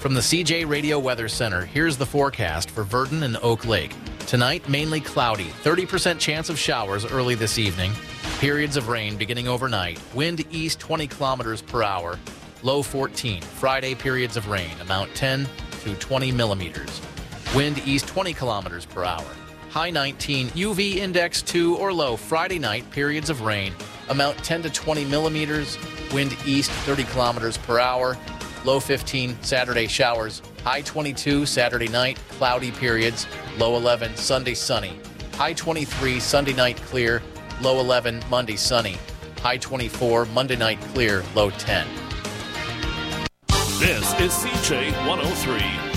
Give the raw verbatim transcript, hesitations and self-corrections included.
From the C J Radio Weather Center, here's the forecast for Virden and Oak Lake. Tonight, mainly cloudy, thirty percent chance of showers early this evening. Periods of rain beginning overnight. Wind east twenty kilometers per hour. Low fourteen. Friday, periods of rain. Amount ten to twenty millimeters. Wind east twenty kilometers per hour. High nineteen. U V index two or low. Friday night, periods of rain. Amount ten to twenty millimeters. Wind east thirty kilometers per hour. Low fifteen. Saturday, showers. High twenty-two. Saturday night, cloudy periods. Low eleven. Sunday, sunny. High twenty-three. Sunday night, clear. Low eleven. Monday, sunny. High twenty-four. Monday night, clear. Low ten. This is C J one oh three.